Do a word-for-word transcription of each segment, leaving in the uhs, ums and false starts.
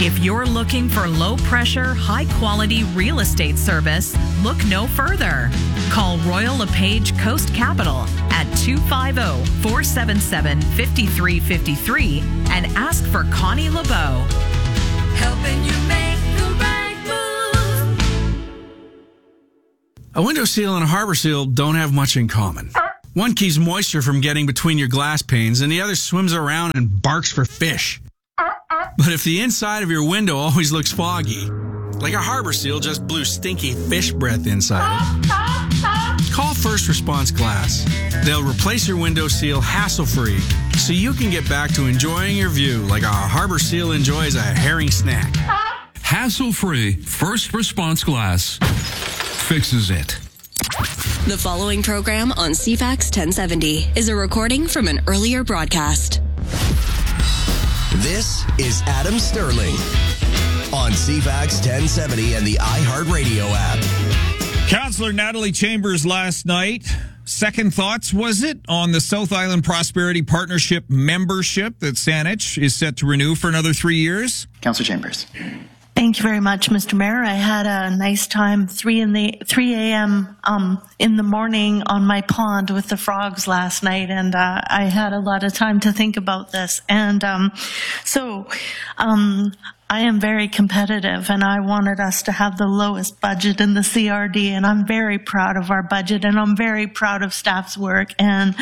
If you're looking for low-pressure, high-quality real estate service, look no further. Call Royal LePage Coast Capital at two five zero, four seven seven, five three five three and ask for Connie LeBeau. Helping you make the right move. A window seal and a harbor seal don't have much in common. One keeps moisture from getting between your glass panes, and the other swims around and barks for fish. But if the inside of your window always looks foggy, like a harbor seal just blew stinky fish breath inside it, call First Response Glass. They'll replace your window seal hassle-free, so you can get back to enjoying your view like a harbor seal enjoys a herring snack. Hassle-free First Response Glass fixes it. The following program on C FAX ten seventy is a recording from an earlier broadcast. This is Adam Sterling on C FAX ten seventy and the iHeartRadio app. Councillor Natalie Chambers last night. Second thoughts, was it, on the South Island Prosperity Partnership membership that Saanich is set to renew for another three years? Councillor Chambers. Thank you very much, Mister Mayor. I had a nice time, three in the three a.m. Um, in the morning on my pond with the frogs last night, and uh, I had a lot of time to think about this. And um, so um, I am very competitive, and I wanted us to have the lowest budget in the C R D, and I'm very proud of our budget, and I'm very proud of staff's work. And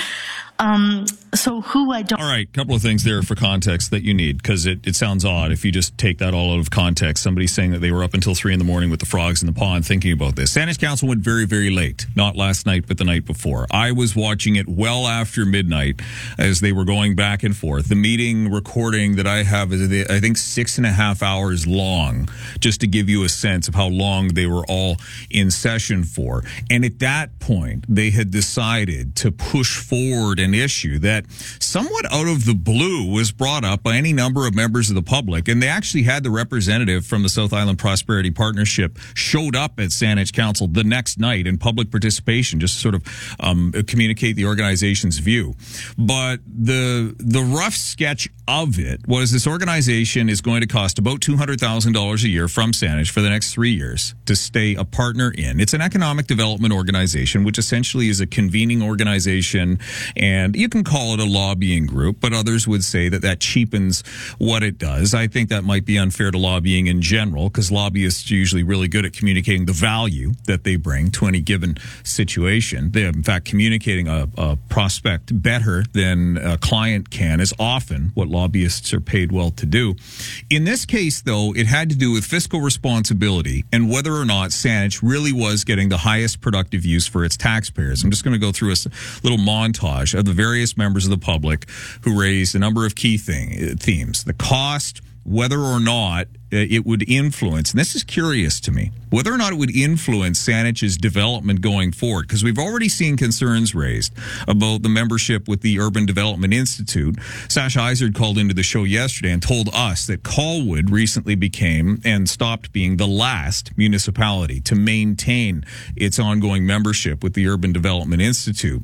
Um, so who I don't... All right, couple of things there for context that you need, because it, it sounds odd if you just take that all out of context. Somebody saying that they were up until three in the morning with the frogs in the pond thinking about this. Saanich Council went very, very late. Not last night, but the night before. I was watching it well after midnight as they were going back and forth. The meeting recording that I have is, I think, six and a half hours long, just to give you a sense of how long they were all in session for. And at that point, they had decided to push forward an issue that somewhat out of the blue was brought up by any number of members of the public, and they actually had the representative from the South Island Prosperity Partnership showed up at Saanich Council the next night in public participation, just to sort of um, communicate the organization's view. But the the rough sketch of it was this organization is going to cost about two hundred thousand dollars a year from Saanich for the next three years to stay a partner in. It's an economic development organization, which essentially is a convening organization, and And you can call it a lobbying group, but others would say that that cheapens what it does. I think that might be unfair to lobbying in general, because lobbyists are usually really good at communicating the value that they bring to any given situation. They're, in fact, communicating a, a prospect better than a client can is often what lobbyists are paid well to do. In this case, though, it had to do with fiscal responsibility and whether or not Saanich really was getting the highest productive use for its taxpayers. I'm just going to go through a little montage of the various members of the public who raised a number of key thing, themes. The cost, whether or not it would influence, and this is curious to me, whether or not it would influence Saanich's development going forward, because we've already seen concerns raised about the membership with the Urban Development Institute. Sasha Izard called into the show yesterday and told us that Colwood recently became and stopped being the last municipality to maintain its ongoing membership with the Urban Development Institute.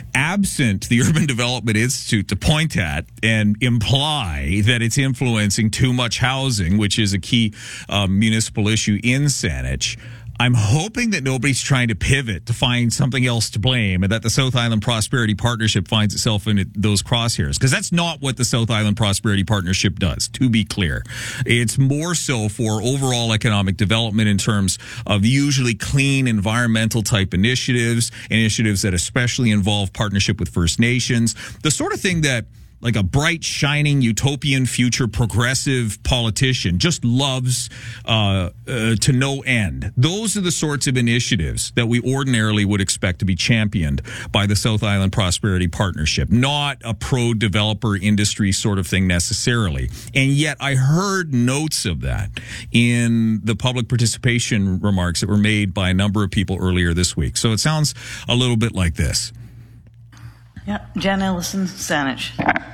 Absent the Urban Development Institute to point at and imply that it's influencing too much housing, which is a key uh, municipal issue in Saanich, I'm hoping that nobody's trying to pivot to find something else to blame, and that the South Island Prosperity Partnership finds itself in it, those crosshairs, because that's not what the South Island Prosperity Partnership does, to be clear. It's more so for overall economic development in terms of usually clean environmental type initiatives, initiatives that especially involve partnership with First Nations, the sort of thing that like a bright, shining, utopian future progressive politician just loves uh, uh, to no end. Those are the sorts of initiatives that we ordinarily would expect to be championed by the South Island Prosperity Partnership, not a pro-developer industry sort of thing necessarily. And yet I heard notes of that in the public participation remarks that were made by a number of people earlier this week. So it sounds a little bit like this. Yeah, Jan Ellison, Saanich.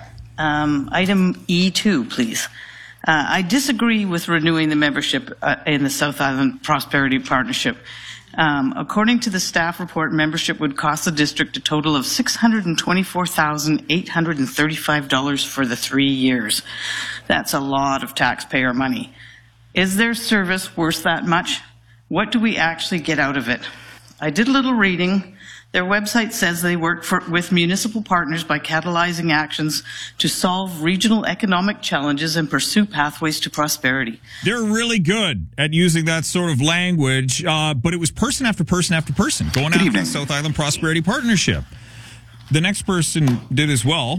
Um, item E two, please. Uh, I disagree with renewing the membership uh, in the South Island Prosperity Partnership. Um, according to the staff report, membership would cost the district a total of six hundred twenty-four thousand eight hundred thirty-five dollars for the three years. That's a lot of taxpayer money. Is their service worth that much? What do we actually get out of it? I did a little reading. Their website says they work for, with municipal partners by catalyzing actions to solve regional economic challenges and pursue pathways to prosperity. They're really good at using that sort of language, uh, but it was person after person after person going Good after evening. the South Island Prosperity Partnership. The next person did as well,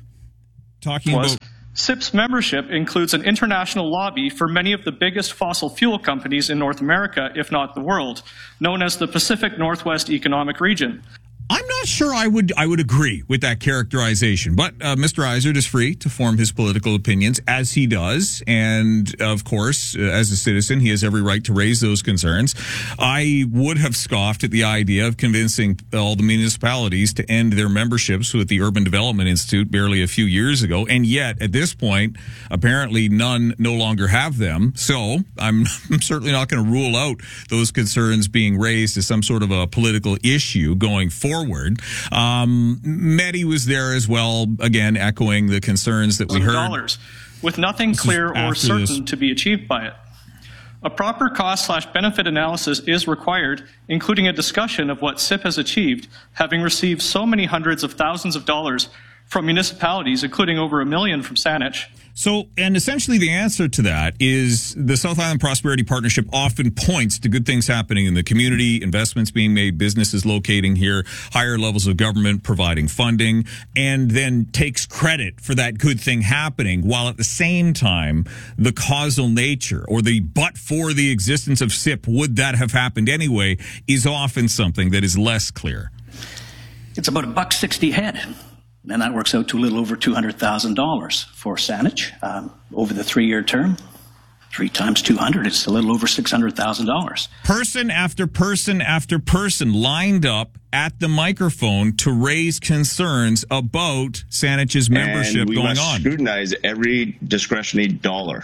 talking Was. about... S I P's membership includes an international lobby for many of the biggest fossil fuel companies in North America, if not the world, known as the Pacific Northwest Economic Region. I'm not sure I would I would agree with that characterization, but uh, Mister Izard is free to form his political opinions as he does, and of course, uh, as a citizen, he has every right to raise those concerns. I would have scoffed at the idea of convincing all the municipalities to end their memberships with the Urban Development Institute barely a few years ago, and yet at this point, apparently none no longer have them. So I'm, I'm certainly not going to rule out those concerns being raised as some sort of a political issue going forward. Forward. Um, Mehdi was there as well, again, echoing the concerns that we heard. Dollars, with nothing clear or certain this. to be achieved by it. A proper cost slash benefit analysis is required, including a discussion of what S I P has achieved, having received so many hundreds of thousands of dollars from municipalities, including over a million from Saanich. So, and essentially the answer to that is the South Island Prosperity Partnership often points to good things happening in the community, investments being made, businesses locating here, higher levels of government providing funding, and then takes credit for that good thing happening, while at the same time, the causal nature or the but for the existence of S I P, would that have happened anyway, is often something that is less clear. It's about a buck sixty head. And that works out to a little over two hundred thousand dollars for Saanich um, over the three-year term. Three times two hundred, it's a little over six hundred thousand dollars. Person after person after person lined up at the microphone to raise concerns about Saanich's membership and we going must on. Scrutinize every discretionary dollar.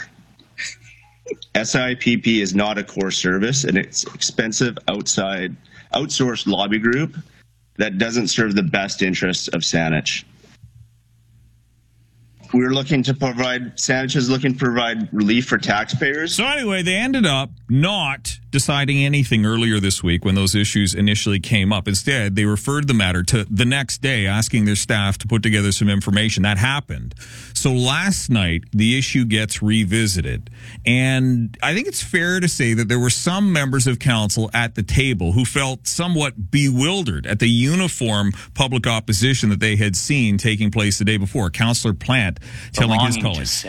S I P P is not a core service, and it's expensive outside outsourced lobby group that doesn't serve the best interests of Saanich. We're looking to provide, Saanich is looking to provide relief for taxpayers. So anyway, they ended up not deciding anything earlier this week when those issues initially came up. Instead, they referred the matter to the next day, asking their staff to put together some information. That happened. So last night, the issue gets revisited. And I think it's fair to say that there were some members of council at the table who felt somewhat bewildered at the uniform public opposition that they had seen taking place the day before. Councillor Plant telling his colleagues.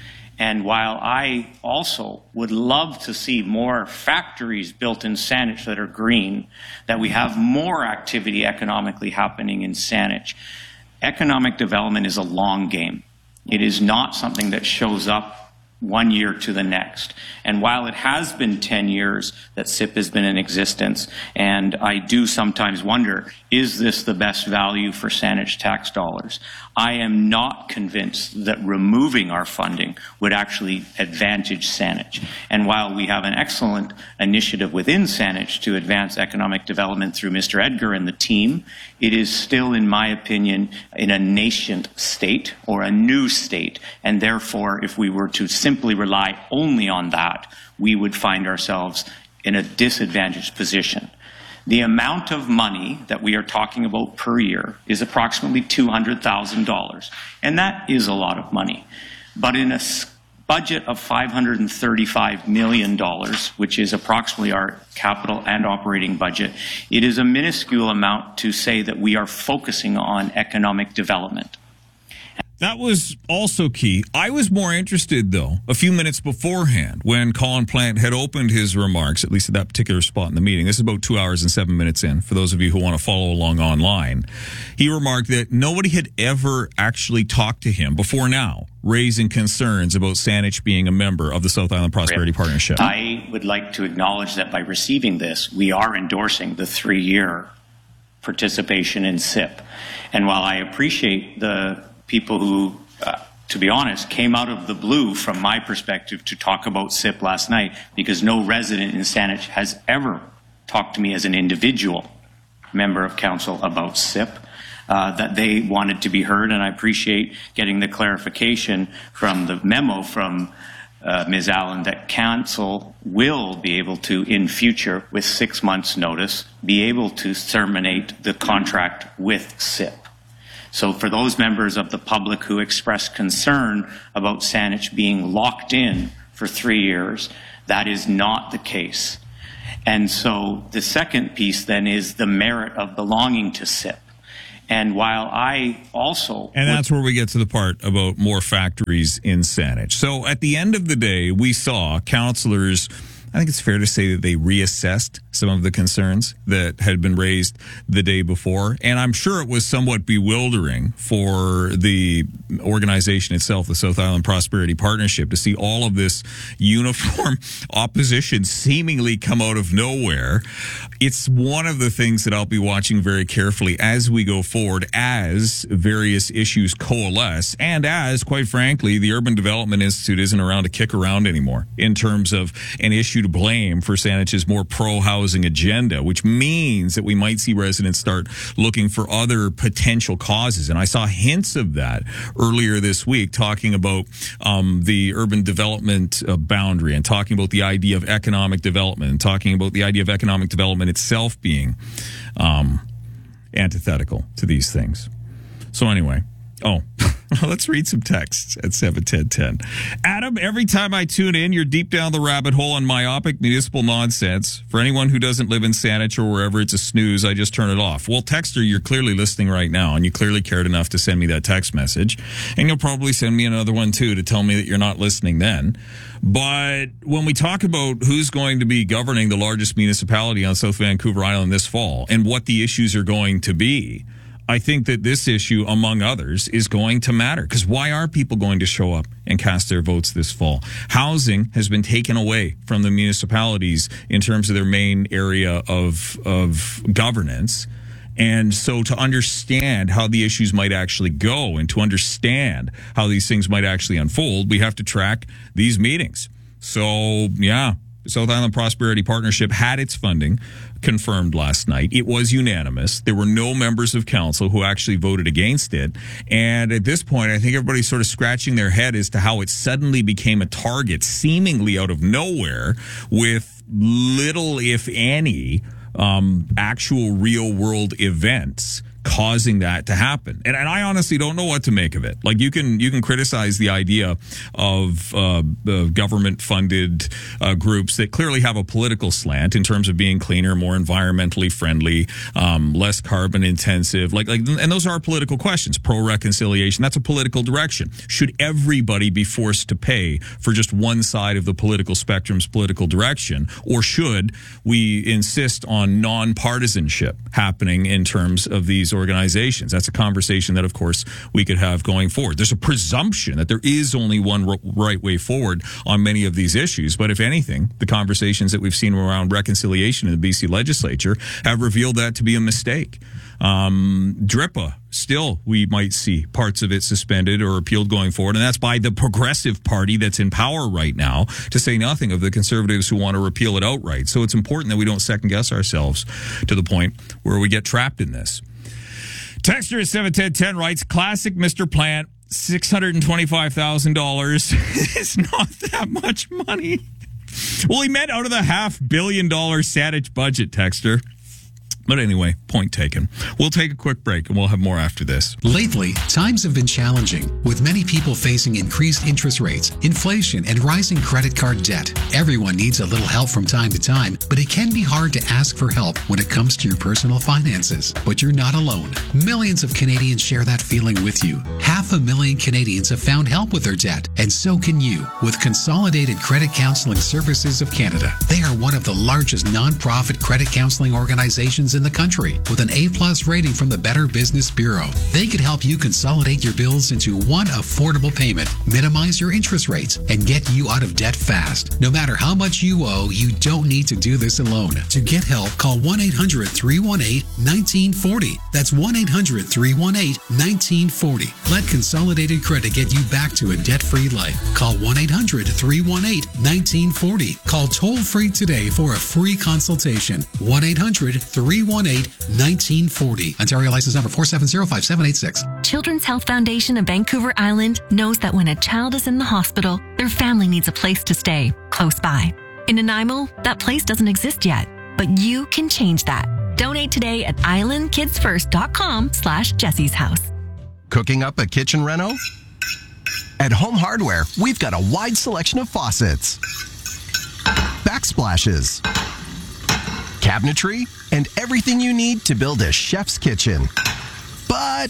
And while I also would love to see more factories built in Saanich that are green, that we have more activity economically happening in Saanich, economic development is a long game. It is not something that shows up one year to the next. And while it has been ten years that S I P has been in existence, and I do sometimes wonder, is this the best value for Saanich tax dollars? I am not convinced that removing our funding would actually advantage Saanich. And while we have an excellent initiative within Saanich to advance economic development through Mister Edgar and the team, it is still, in my opinion, in a nascent state or a new state. And therefore, if we were to simply rely only on that, we would find ourselves in a disadvantaged position. The amount of money that we are talking about per year is approximately two hundred thousand dollars, and that is a lot of money. But in a budget of five hundred thirty-five million dollars, which is approximately our capital and operating budget, it is a minuscule amount to say that we are focusing on economic development. That was also key. I was more interested, though, a few minutes beforehand when Colin Plant had opened his remarks, at least at that particular spot in the meeting. This is about two hours and seven minutes in, for those of you who want to follow along online. He remarked that nobody had ever actually talked to him before now, raising concerns about Saanich being a member of the South Island Prosperity Partnership. I would like to acknowledge that by receiving this, we are endorsing the three-year participation in S I P. And while I appreciate the people who, uh, to be honest, came out of the blue from my perspective to talk about S I P last night, because no resident in Saanich has ever talked to me as an individual member of council about S I P. uh, that they wanted to be heard, and I appreciate getting the clarification from the memo from uh, Miz Allen that council will be able to, in future, with six months' notice, be able to terminate the contract with S I P. So for those members of the public who express concern about Saanich being locked in for three years, that is not the case. And so the second piece then is the merit of belonging to S I P. And while I also... And that's where we get to the part about more factories in Saanich. So at the end of the day, we saw councillors... I think it's fair to say that they reassessed some of the concerns that had been raised the day before. And I'm sure it was somewhat bewildering for the organization itself, the South Island Prosperity Partnership, to see all of this uniform opposition seemingly come out of nowhere. It's one of the things that I'll be watching very carefully as we go forward, as various issues coalesce, and as, quite frankly, the Urban Development Institute isn't around to kick around anymore in terms of an issue to blame for Saanich's more pro-housing agenda, which means that we might see residents start looking for other potential causes. And I saw hints of that earlier this week, talking about um, the urban development uh, boundary, and talking about the idea of economic development, and talking about the idea of economic development itself being um, antithetical to these things. So anyway, oh, let's read some texts at seven ten ten. Adam, every time I tune in, you're deep down the rabbit hole on myopic municipal nonsense. For anyone who doesn't live in Saanich or wherever it's a snooze, I just turn it off. Well, texter, you're clearly listening right now, and you clearly cared enough to send me that text message. And you'll probably send me another one, too, to tell me that you're not listening then. But when we talk about who's going to be governing the largest municipality on South Vancouver Island this fall and what the issues are going to be, I think that this issue, among others, is going to matter. Because why are people going to show up and cast their votes this fall? Housing has been taken away from the municipalities in terms of their main area of, of governance. And so to understand how the issues might actually go and to understand how these things might actually unfold, we have to track these meetings. So, yeah. The South Island Prosperity Partnership had its funding confirmed last night. It was unanimous. There were no members of council who actually voted against it. And at this point, I think everybody's sort of scratching their head as to how it suddenly became a target, seemingly out of nowhere, with little, if any, um, actual real-world events causing that to happen. And, and I honestly don't know what to make of it. Like, you can you can criticize the idea of uh, uh, government-funded uh, groups that clearly have a political slant in terms of being cleaner, more environmentally friendly, um, less carbon-intensive. Like, like, and those are political questions. Pro-reconciliation, that's a political direction. Should everybody be forced to pay for just one side of the political spectrum's political direction? Or should we insist on non-partisanship happening in terms of these organizations? That's a conversation that, of course, we could have going forward. There's a presumption that there is only one r- right way forward on many of these issues. But if anything, the conversations that we've seen around reconciliation in the B C legislature have revealed that to be a mistake. Um, DRIPA, still, we might see parts of it suspended or appealed going forward. And that's by the Progressive Party that's in power right now, to say nothing of the Conservatives who want to repeal it outright. So it's important that we don't second guess ourselves to the point where we get trapped in this. Texter at seven ten ten writes, classic Mister Plant, six hundred twenty-five thousand dollars is not that much money. Well, he meant out of the half billion dollar Saanich budget, Texter. But anyway, point taken. We'll take a quick break and we'll have more after this. Lately, times have been challenging, with many people facing increased interest rates, inflation, and rising credit card debt. Everyone needs a little help from time to time, but it can be hard to ask for help when it comes to your personal finances. But you're not alone. Millions of Canadians share that feeling with you. Half a million Canadians have found help with their debt, and so can you with Consolidated Credit Counseling Services of Canada. They are one of the largest non-profit credit counseling organizations in the country, with an A-plus rating from the Better Business Bureau. They could help you consolidate your bills into one affordable payment, minimize your interest rates, and get you out of debt fast. No matter how much you owe, you don't need to do this alone. To get help, call one eight hundred, three one eight, one nine four zero. That's one eight hundred, three one eight, one nine four zero. Let Consolidated Credit get you back to a debt-free life. Call one eight hundred, three one eight, one nine four zero. Call toll-free today for a free consultation. one eight hundred, three one eight, one nine four zero. Ontario license number four seven zero five seven eight six. Children's Health Foundation of Vancouver Island knows that when a child is in the hospital, their family needs a place to stay close by. In Nanaimo, that place doesn't exist yet, but you can change that. Donate today at islandkidsfirst.com slash Jessie's House. Cooking up a kitchen reno? At Home Hardware, we've got a wide selection of faucets, backsplashes, cabinetry, and everything you need to build a chef's kitchen. But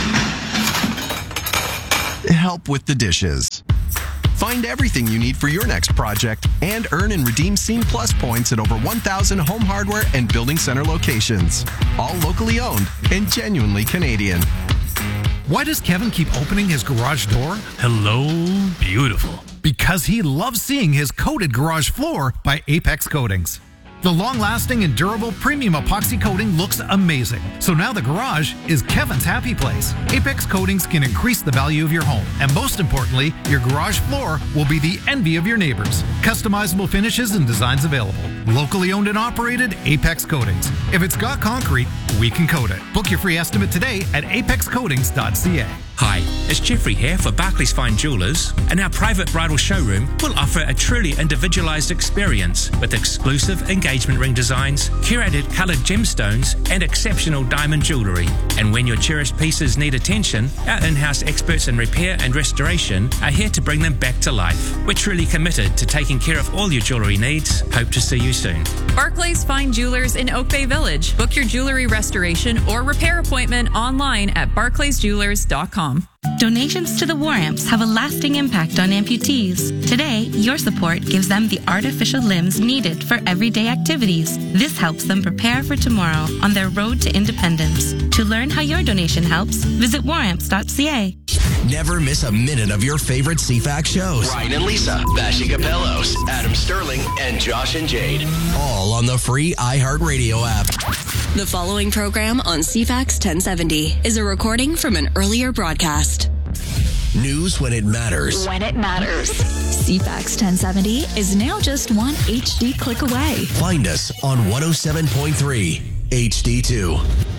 help with the dishes. Find everything you need for your next project and earn and redeem Scene Plus points at over one thousand Home Hardware and Building Center locations. All locally owned and genuinely Canadian. Why does Kevin keep opening his garage door? Hello, beautiful. Because he loves seeing his coated garage floor by Apex Coatings. The long-lasting and durable premium epoxy coating looks amazing. So now the garage is Kevin's happy place. Apex Coatings can increase the value of your home. And most importantly, your garage floor will be the envy of your neighbors. Customizable finishes and designs available. Locally owned and operated, Apex Coatings. If it's got concrete, we can coat it. Book your free estimate today at apex coatings dot c a. Hi, it's Jeffrey here for Barclays Fine Jewelers, and our private bridal showroom will offer a truly individualized experience with exclusive engagement ring designs, curated colored gemstones, and exceptional diamond jewelry. And when your cherished pieces need attention, our in-house experts in repair and restoration are here to bring them back to life. We're truly committed to taking care of all your jewelry needs. Hope to see you soon. Barclays Fine Jewelers in Oak Bay Village. Book your jewelry restoration or repair appointment online at barclays jewelers dot com. Donations to the War Amps have a lasting impact on amputees. Today, your support gives them the artificial limbs needed for everyday activities. This helps them prepare for tomorrow on their road to independence. To learn how your donation helps, visit war amps dot c a. Never miss a minute of your favorite C FAX shows. Ryan and Lisa, Bashing Capellos, Adam Sterling, and Josh and Jade. All on the free iHeartRadio app. The following program on C FAX ten seventy is a recording from an earlier broadcast. News when it matters. When it matters. C FAX ten seventy is now just one H D click away. Find us on one oh seven point three H D two.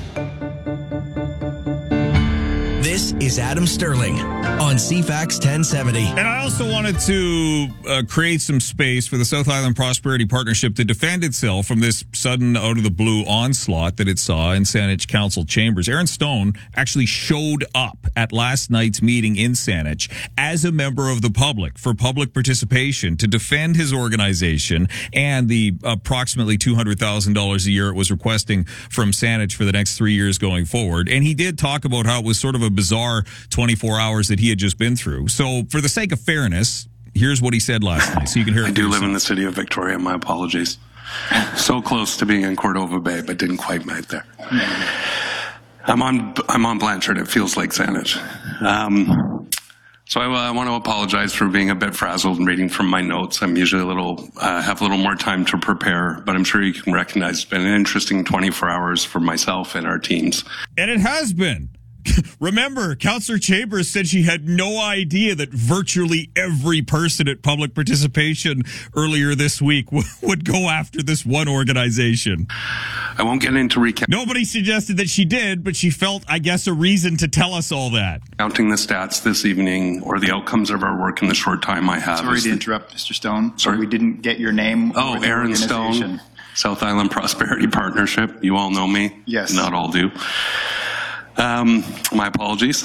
This is Adam Sterling on C FAX ten seventy. And I also wanted to uh, create some space for the South Island Prosperity Partnership to defend itself from this sudden out-of-the-blue onslaught that it saw in Saanich Council chambers. Aaron Stone actually showed up at last night's meeting in Saanich as a member of the public for public participation to defend his organization and the approximately two hundred thousand dollars a year it was requesting from Saanich for the next three years going forward. And he did talk about how it was sort of a bizarre twenty-four hours that he had just been through. So for the sake of fairness, here's what he said last night. So you can hear it. I do live in the city of Victoria. My apologies. So close to being in Cordova Bay, but didn't quite make there. I'm on I'm on Blanchard. It feels like Saanich. Um, so I, I want to apologize for being a bit frazzled and reading from my notes. I'm usually a little uh, have a little more time to prepare, but I'm sure you can recognize it's been an interesting twenty-four hours for myself and our teams. And it has been. Remember, Councillor Chambers said she had no idea that virtually every person at public participation earlier this week w- would go after this one organization. I won't get into recap. Nobody suggested that she did, but she felt, I guess, a reason to tell us all that. Counting the stats this evening or the outcomes of our work in the short time I have. Sorry to interrupt, Mister Stone. Sorry? We didn't get your name. Oh, Aaron Stone, South Island Prosperity Partnership. You all know me. Yes. Not all do. Um, my apologies.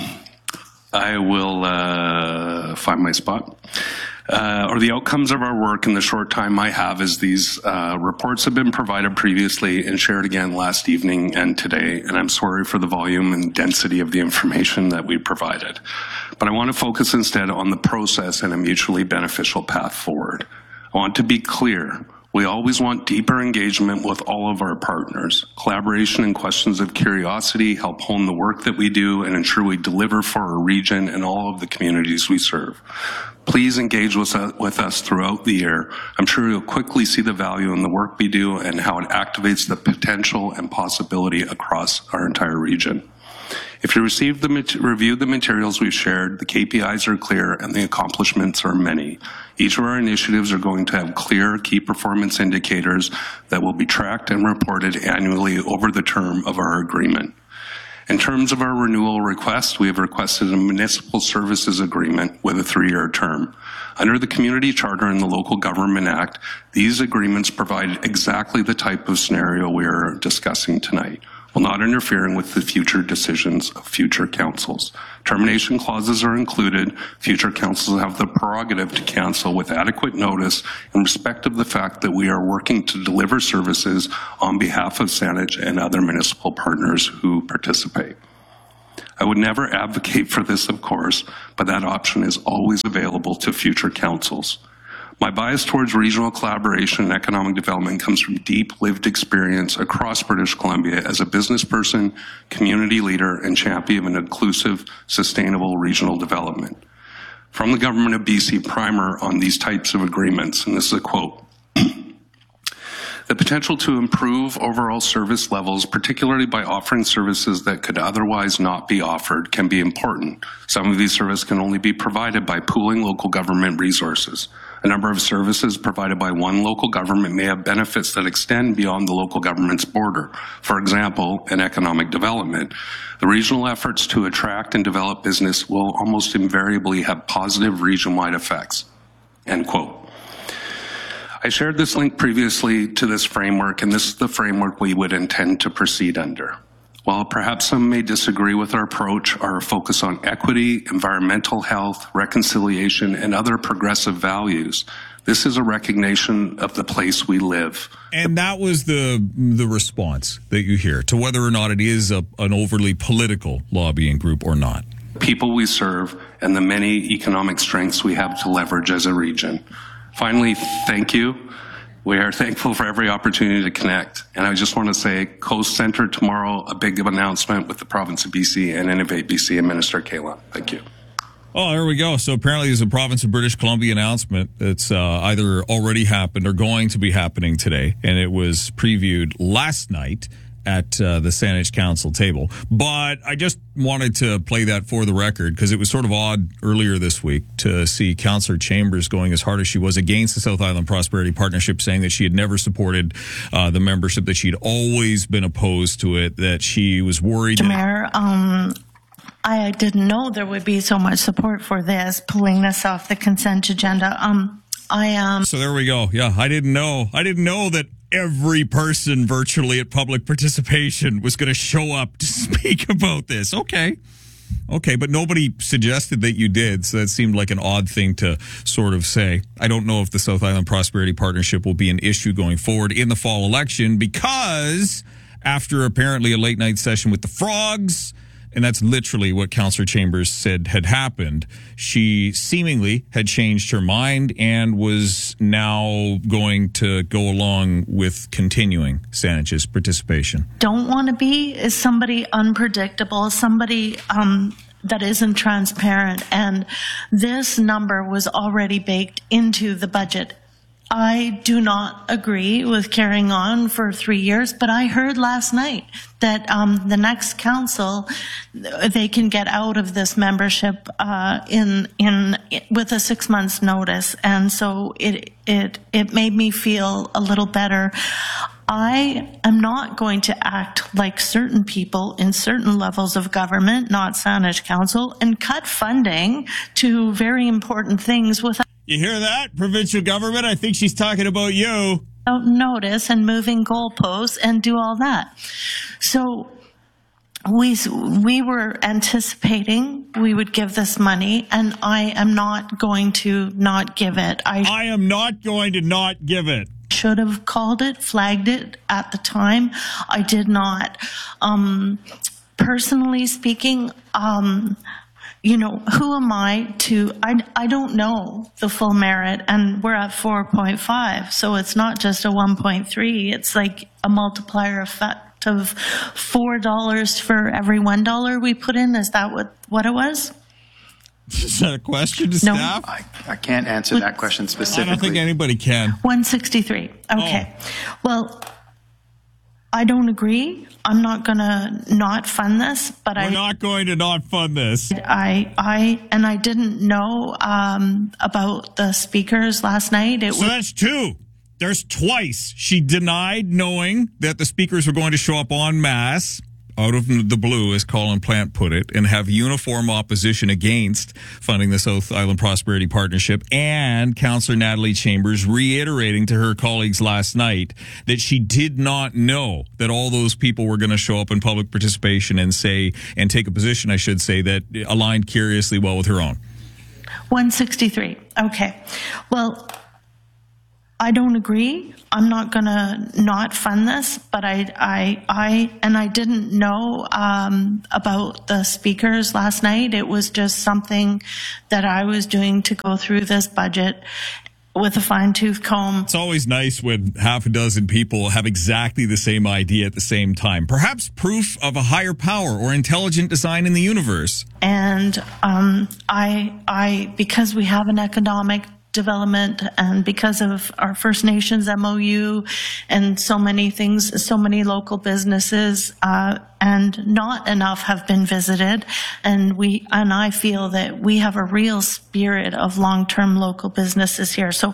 I will uh, find my spot. Uh, or the outcomes of our work in the short time I have is these uh, reports have been provided previously and shared again last evening and today, and I'm sorry for the volume and density of the information that we provided. But I want to focus instead on the process and a mutually beneficial path forward. I want to be clear. We always want deeper engagement with all of our partners. Collaboration and questions of curiosity help hone the work that we do and ensure we deliver for our region and all of the communities we serve. Please engage with us, with us throughout the year. I'm sure you'll quickly see the value in the work we do and how it activates the potential and possibility across our entire region. If you received the mat- reviewed the materials we've shared, the K P Is are clear and the accomplishments are many. Each of our initiatives are going to have clear key performance indicators that will be tracked and reported annually over the term of our agreement. In terms of our renewal request, we have requested a municipal services agreement with a three-year term. Under the Community Charter and the Local Government Act, these agreements provide exactly the type of scenario we are discussing tonight, while not interfering with the future decisions of future councils. Termination clauses are included. Future councils have the prerogative to cancel with adequate notice in respect of the fact that we are working to deliver services on behalf of Saanich and other municipal partners who participate. I would never advocate for this, of course, but that option is always available to future councils. My bias towards regional collaboration and economic development comes from deep lived experience across British Columbia as a business person, community leader, and champion of an inclusive, sustainable regional development. From the Government of B C primer on these types of agreements, and this is a quote, "The potential to improve overall service levels, particularly by offering services that could otherwise not be offered, can be important. Some of these services can only be provided by pooling local government resources. A number of services provided by one local government may have benefits that extend beyond the local government's border. For example, in economic development, the regional efforts to attract and develop business will almost invariably have positive region-wide effects." End quote. I shared this link previously to this framework, and this is the framework we would intend to proceed under. While perhaps some may disagree with our approach, our focus on equity, environmental health, reconciliation, and other progressive values, this is a recognition of the place we live. And that was the the response that you hear to whether or not it is a, an overly political lobbying group or not. People we serve and the many economic strengths we have to leverage as a region. Finally, thank you. We are thankful for every opportunity to connect. And I just want to say, Coast Centre tomorrow, a big announcement with the province of B C and Innovate B C and Minister Kahlon. Thank you. Oh, there we go. So apparently there's a province of British Columbia announcement that's uh, either already happened or going to be happening today. And it was previewed last night at uh, the Saanich Council table. But I just wanted to play that for the record because it was sort of odd earlier this week to see Councillor Chambers going as hard as she was against the South Island Prosperity Partnership, saying that she had never supported uh, the membership, that she'd always been opposed to it, that she was worried. Mister Mayor, um, I didn't know there would be so much support for this, pulling this off the consent agenda. Um, I um. So there we go. Yeah, I didn't know. I didn't know that every person virtually at public participation was going to show up to speak about this. Okay. Okay, but nobody suggested that you did, so that seemed like an odd thing to sort of say. I don't know if the South Island Prosperity Partnership will be an issue going forward in the fall election because after apparently a late night session with the Frogs, and that's literally what Councillor Chambers said had happened, she seemingly had changed her mind and was now going to go along with continuing Saanich's participation. Don't want to be is somebody unpredictable, somebody um, that isn't transparent, and this number was already baked into the budget. I do not agree with carrying on for three years, but I heard last night that um, the next council, they can get out of this membership uh, in in with a six months notice, and so it it it made me feel a little better. I am not going to act like certain people in certain levels of government, not Saanich Council, and cut funding to very important things without. You hear that, provincial government? I think she's talking about you. Notice and moving goalposts and do all that. So we we were anticipating we would give this money, and I am not going to not give it. I, I am not going to not give it. Should have called it, flagged it at the time. I did not. Um, personally speaking, um, you know, who am I to, I, I don't know the full merit, and we're at four point five, so it's not just a one point three, it's like a multiplier effect of four dollars for every one dollar we put in. Is that what, what it was? Is that a question to no. staff? I, I can't answer that question specifically. I don't think anybody can. one sixty-three. Okay. Oh. Well, I don't agree. I'm not going to not fund this, but We're I... We're not going to not fund this. I, I, and I didn't know um, about the speakers last night. It so was, that's two. There's twice. She denied knowing that the speakers were going to show up en masse, out of the blue, as Colin Plant put it, and have uniform opposition against funding the South Island Prosperity Partnership, and Councillor Natalie Chambers reiterating to her colleagues last night that she did not know that all those people were going to show up in public participation and say, and take a position, I should say, that aligned curiously well with her own. one sixty-three. Okay. Well, I don't agree. I'm not going to not fund this, but I, I, I, and I didn't know um, about the speakers last night. It was just something that I was doing to go through this budget with a fine-tooth comb. It's always nice when half a dozen people have exactly the same idea at the same time. Perhaps proof of a higher power or intelligent design in the universe. And um, I, I, because we have an economic development and because of our First Nations M O U and so many things, so many local businesses, uh, and not enough have been visited. And we, and I feel that we have a real spirit of long-term local businesses here. So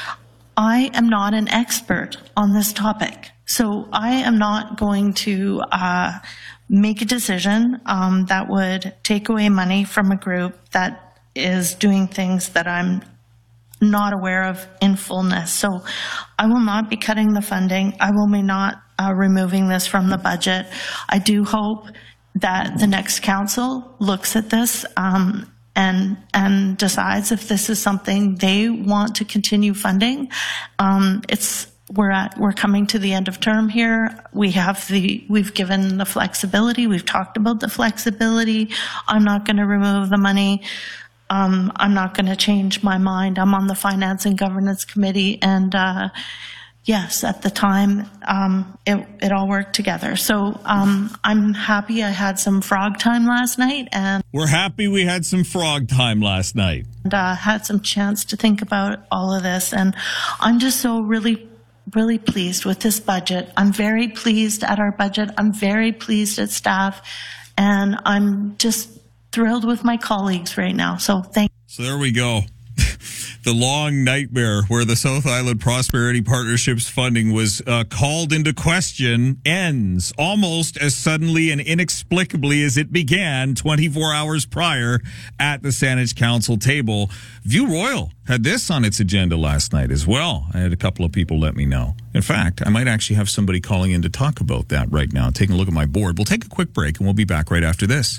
I am not an expert on this topic. So I am not going to, uh, make a decision, um, that would take away money from a group that is doing things that I'm not aware of in fullness. So I will not be cutting the funding. I will be not uh, removing this from the budget. I do hope that the next council looks at this um, and and decides if this is something they want to continue funding. Um, it's we're at we're coming to the end of term here. We have the we've given the flexibility. We've talked about the flexibility. I'm not going to remove the money. Um, I'm not going to change my mind. I'm on the Finance and Governance Committee, and uh, yes, at the time, um, it, it all worked together. So um, I'm happy I had some frog time last night, and we're happy we had some frog time last night, and uh, had some chance to think about all of this. And I'm just so really, really pleased with this budget. I'm very pleased at our budget. I'm very pleased at staff, and I'm just thrilled with my colleagues right now. So thank you. So there we go. The long nightmare where the South Island Prosperity Partnership's funding was uh, called into question ends almost as suddenly and inexplicably as it began twenty-four hours prior at the Saanich Council table. View Royal had this on its agenda last night as well. I had a couple of people let me know. In fact, I might actually have somebody calling in to talk about that right now. Taking a look at my board. We'll take a quick break and we'll be back right after this.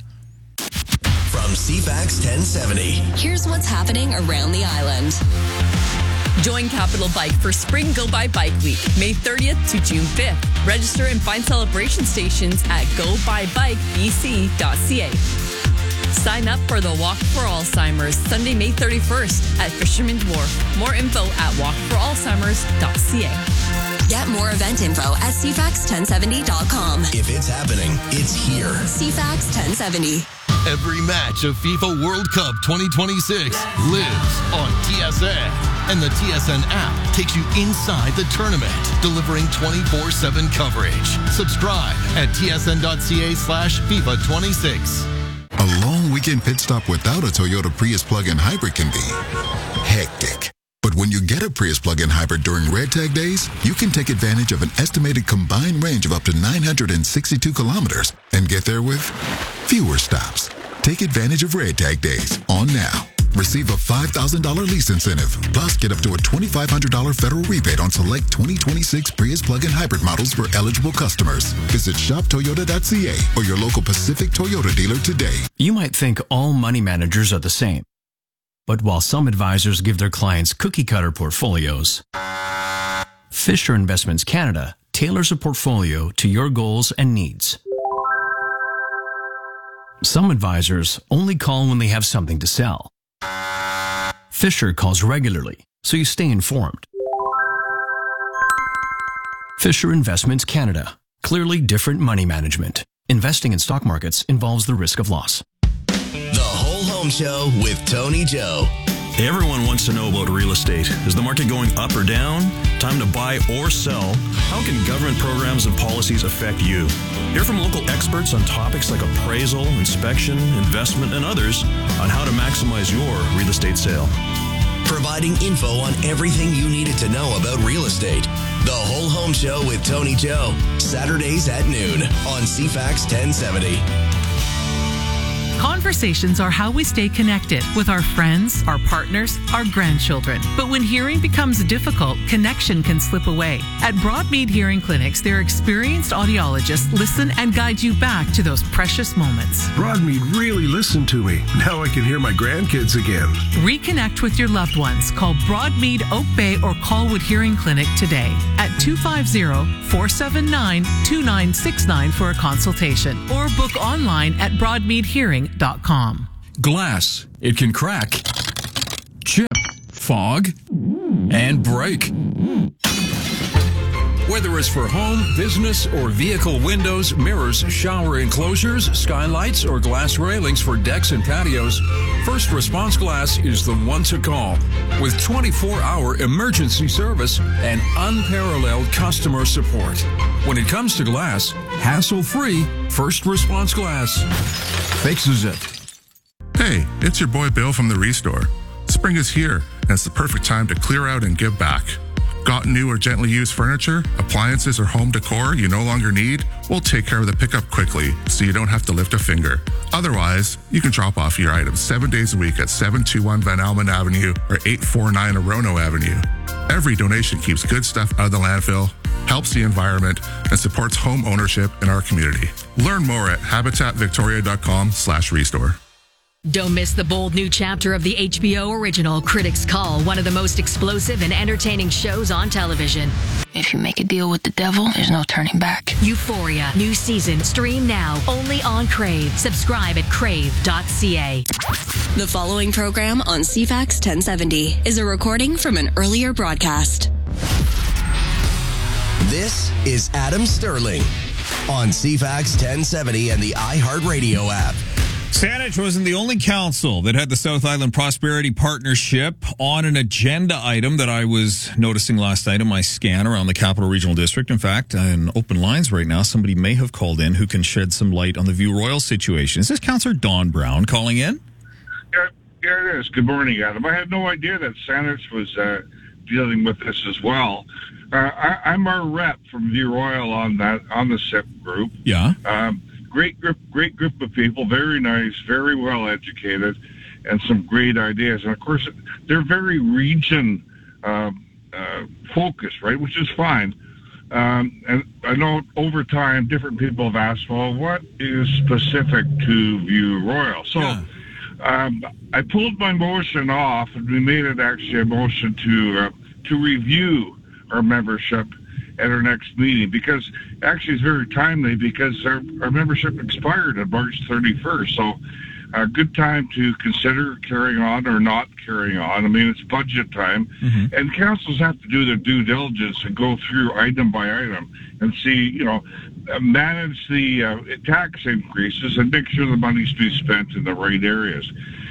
From C FAX ten seventy. Here's what's happening around the island. Join Capital Bike for Spring Go By Bike Week, May thirtieth to June fifth. Register and find celebration stations at go by bike b c dot c a. Sign up for the Walk for Alzheimer's Sunday, May thirty-first at Fisherman's Wharf. More info at walk for alzheimers dot c a. Get more event info at c fax ten seventy dot com. If it's happening, it's here. C FAX ten seventy. Every match of FIFA World Cup twenty twenty-six lives on T S N. And the T S N app takes you inside the tournament, delivering twenty-four seven coverage. Subscribe at t s n dot c a slash FIFA twenty-six. A long weekend pit stop without a Toyota Prius plug-in hybrid can be hectic. But when you get a Prius plug-in hybrid during Red Tag days, you can take advantage of an estimated combined range of up to nine hundred sixty-two kilometers and get there with fewer stops. Take advantage of Red Tag days on now. Receive a five thousand dollars lease incentive, plus get up to a twenty-five hundred dollars federal rebate on select twenty twenty-six Prius plug-in hybrid models for eligible customers. Visit shop toyota dot c a or your local Pacific Toyota dealer today. You might think all money managers are the same. But while some advisors give their clients cookie-cutter portfolios, Fisher Investments Canada tailors a portfolio to your goals and needs. Some advisors only call when they have something to sell. Fisher calls regularly, so you stay informed. Fisher Investments Canada. Clearly different money management. Investing in stock markets involves the risk of loss. The Whole Home Show with Tony Joe. Everyone wants to know about real estate. Is the market going up or down? Time to buy or sell? How can government programs and policies affect you? Hear from local experts on topics like appraisal, inspection, investment, and others on how to maximize your real estate sale. Providing info on everything you needed to know about real estate. The Whole Home Show with Tony Joe. Saturdays at noon on C FAX ten seventy. Conversations are how we stay connected with our friends, our partners, our grandchildren. But when hearing becomes difficult, connection can slip away. At Broadmead Hearing Clinics, their experienced audiologists listen and guide you back to those precious moments. Broadmead really listened to me. Now I can hear my grandkids again. Reconnect with your loved ones. Call Broadmead, Oak Bay, or Colwood Hearing Clinic today at two five zero, four seven nine, two nine six nine for a consultation, or book online at broadmead hearing dot com. Glass. It can crack, chip, fog, and break. Whether it's for home, business, or vehicle windows, mirrors, shower enclosures, skylights, or glass railings for decks and patios, First Response Glass is the one to call. With twenty-four hour emergency service and unparalleled customer support. When it comes to glass, hassle-free First Response Glass fixes it. Hey, it's your boy Bill from the Restore. Spring is here, and it's the perfect time to clear out and give back. Got new or gently used furniture, appliances, or home decor you no longer need? We'll take care of the pickup quickly so you don't have to lift a finger. Otherwise, you can drop off your items seven days a week at seven two one Van Almen Avenue or eight four nine Orono Avenue. Every donation keeps good stuff out of the landfill, helps the environment, and supports home ownership in our community. Learn more at habitatvictoria.com slash restore. Don't miss the bold new chapter of the H B O original Critics' Call, one of the most explosive and entertaining shows on television. If you make a deal with the devil, there's no turning back. Euphoria, new season, stream now, only on Crave. Subscribe at crave dot c a. The following program on C FAX ten seventy is a recording from an earlier broadcast. This is Adam Sterling on C FAX ten seventy and the iHeartRadio app. Saanich wasn't the only council that had the South Island Prosperity Partnership on an agenda item that I was noticing last night in my scan around the Capital Regional District. In fact, in open lines right now, somebody may have called in who can shed some light on the View Royal situation. Is this Councillor Don Brown calling in? Yeah, yeah, it is. Good morning, Adam. I had no idea that Saanich was uh, dealing with this as well. Uh, I, I'm our rep from View Royal on that on the S I P group. Yeah. Um, Great group, great group of people, very nice, very well educated, and some great ideas. And of course, they're very region uh, uh, focused, right? Which is fine. Um, and I know over time, different people have asked, well, what is specific to View Royal? So yeah. um, I pulled my motion off, and we made it actually a motion to uh, to review our membership at our next meeting, because actually it's very timely, because our, our membership expired on March thirty-first. So a good time to consider carrying on or not carrying on. I mean, it's budget time, mm-hmm. and councils have to do their due diligence and go through item by item and see, you know, manage the uh, tax increases and make sure the money's being spent in the right areas.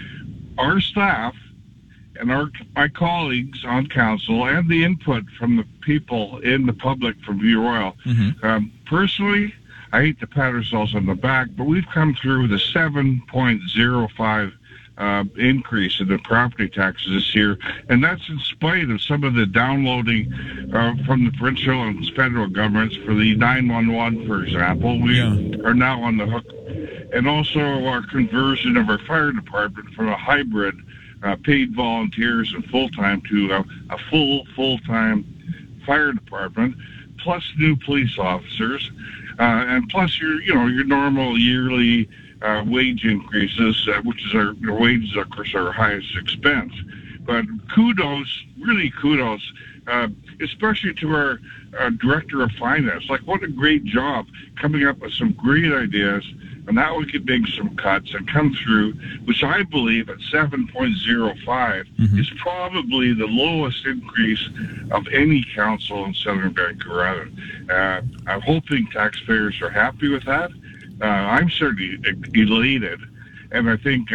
Our staff and our my colleagues on council and the input from the people in the public from View Royal. Mm-hmm. Um, personally, I hate to pat ourselves on the back, but we've come through with a seven point zero five uh, increase in the property taxes this year, and that's in spite of some of the downloading uh, from the provincial and federal governments for the nine one one, for example. We yeah. are now on the hook, and also our conversion of our fire department from a hybrid Uh, paid volunteers and full-time to uh, a full, full-time fire department, plus new police officers, uh, and plus your, you know, your normal yearly uh, wage increases, uh, which is our, our wages, of course, our highest expense. But kudos, really kudos, uh, especially to our uh, Director of Finance. Like, what a great job coming up with some great ideas, and now we could make some cuts and come through, which I believe at seven point zero five mm-hmm. is probably the lowest increase of any council in Southern Vancouver Island. Uh, I'm hoping taxpayers are happy with that. Uh, I'm certainly elated, and I think uh,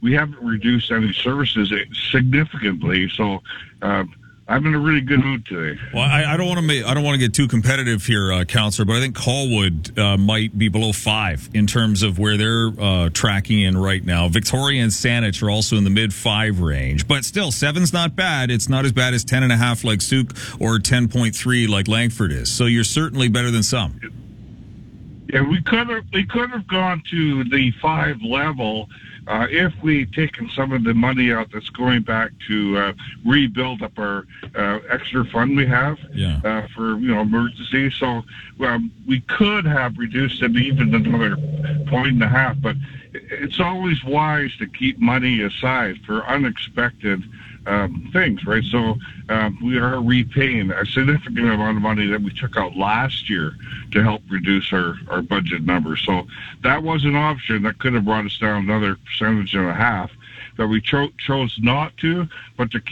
we haven't reduced any services significantly. So uh, I'm in a really good mood today. Well, I, I don't want to make, I don't want to get too competitive here, uh, Councillor, but I think Colwood uh, might be below five in terms of where they're uh, tracking in right now. Victoria and Saanich are also in the mid five range, but still seven's not bad. It's not as bad as ten and a half like Souk or ten point three like Langford is. So you're certainly better than some. Yeah, we could have we could have gone to the five level. Uh, if we'd taken some of the money out that's going back to uh, rebuild up our uh, extra fund we have yeah. uh, for you know emergency, so um, we could have reduced it even another point and a half. But it's always wise to keep money aside for unexpected um, things, right? So um, we are repaying a significant amount of money that we took out last year to help reduce our, our budget numbers. So that was an option that could have brought us down another percentage and a half, that we cho- chose not to, but to keep